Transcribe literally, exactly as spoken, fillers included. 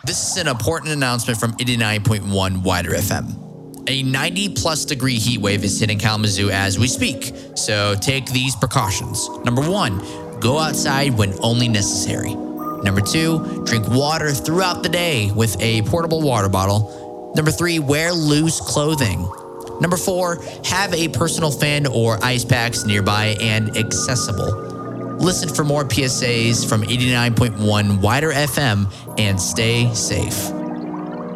This is an important announcement from eighty-nine point one Wider F M. A ninety plus degree heat wave is hitting Kalamazoo as we speak, so take these precautions. Number one, go outside when only necessary. Number two, drink water throughout the day with a portable water bottle. Number three, wear loose clothing. Number four, have a personal fan or ice packs nearby and accessible. Listen for more P S As from eighty-nine point one Wider F M and stay safe.